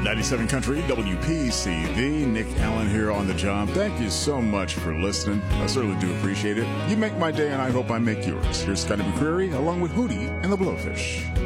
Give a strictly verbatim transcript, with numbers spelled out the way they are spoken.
ninety-seven Country, W P C V. Nick Allen here on the job. Thank you so much for listening. I certainly do appreciate it. You make my day, and I hope I make yours. Here's Scotty McCreery along with Hootie and the Blowfish.